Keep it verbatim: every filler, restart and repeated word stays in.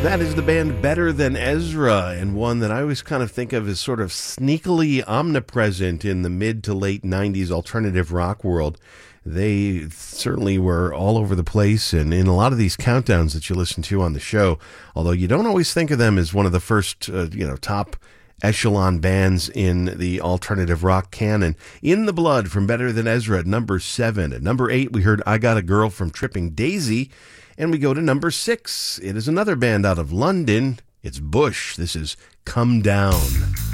That is the band Better Than Ezra, and one that I always kind of think of as sort of sneakily omnipresent in the mid to late nineties alternative rock world. They certainly were all over the place and in a lot of these countdowns that you listen to on the show, although you don't always think of them as one of the first, uh, you know, top echelon bands in the alternative rock canon. In the Blood from Better Than Ezra at number seven. At number eight, we heard I Got a Girl from Tripping Daisy. And we go to number six. It is another band out of London. It's Bush. This is Come Down.